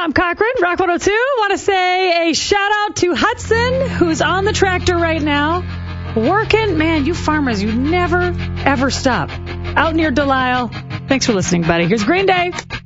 Tom Cochran, Rock 102. Want to say a shout out to Hudson, who's on the tractor right now. Working. Man, you farmers, you never, ever stop. Out near Delisle. Thanks for listening, buddy. Here's Green Day.